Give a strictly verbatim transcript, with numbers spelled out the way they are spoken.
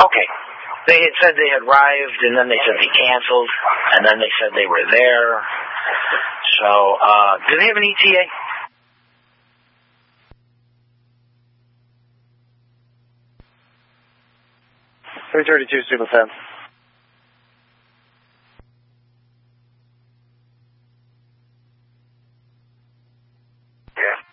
Okay. They had said they had arrived, and then they said they canceled, and then they said they were there. So, uh, do they have an E T A? three thirty-two, Super Fan.